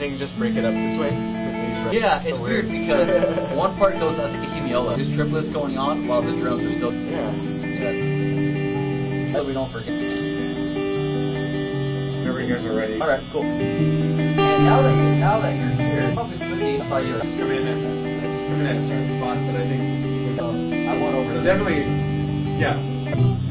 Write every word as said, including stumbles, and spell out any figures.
anything, just break it up this way. With these Yeah, it's weird, weird because one part goes, that's like a hemiola. There's triplets going on while the drums are still. Yeah. Yeah. So we don't forget. Whenever you guys are ready. Alright, cool. And now that you now that you're here, obviously I saw you Just come in and just come in at a certain spot, but I think this would go. I want over. So definitely, yeah.